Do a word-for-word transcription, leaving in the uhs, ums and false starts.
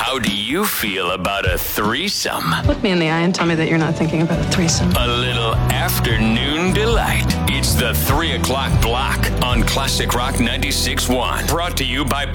How do you feel about a threesome? Look me in the eye and tell me that you're not thinking about a threesome. A little afternoon delight. It's the three o'clock block on Classic Rock ninety-six point one. Brought to you by